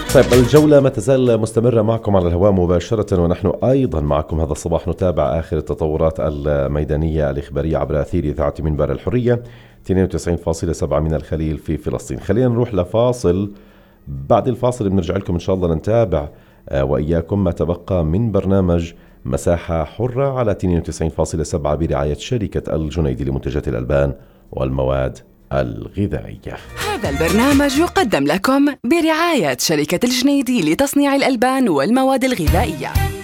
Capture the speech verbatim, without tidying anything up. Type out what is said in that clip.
طيب الجولة ما تزال مستمرة معكم على الهواء مباشرة، ونحن أيضا معكم هذا الصباح نتابع آخر التطورات الميدانية الإخبارية عبر أثير إذاعة منبر الحرية اثنين وتسعين فاصلة سبعة من الخليل في فلسطين. خلينا نروح لفاصل، بعد الفاصل بنرجع لكم إن شاء الله نتابع وإياكم ما تبقى من برنامج مساحة حرة على اثنين وتسعين فاصلة سبعة برعاية شركة الجنيدي لمنتجات الألبان والمواد الغذائية. هذا البرنامج يقدم لكم برعاية شركة الجنيدي لتصنيع الألبان والمواد الغذائية.